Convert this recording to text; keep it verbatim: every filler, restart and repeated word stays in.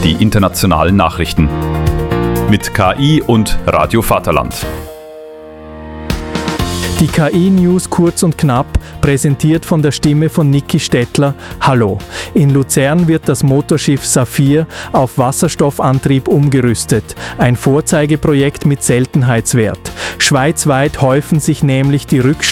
die internationalen Nachrichten. Mit K I und Radio Vaterland. Die K I-News kurz und knapp, präsentiert von der Stimme von Niki Stettler. Hallo. In Luzern wird das Motorschiff Saphir auf Wasserstoffantrieb umgerüstet. Ein Vorzeigeprojekt mit Seltenheitswert. Schweizweit häufen sich nämlich die Rückstände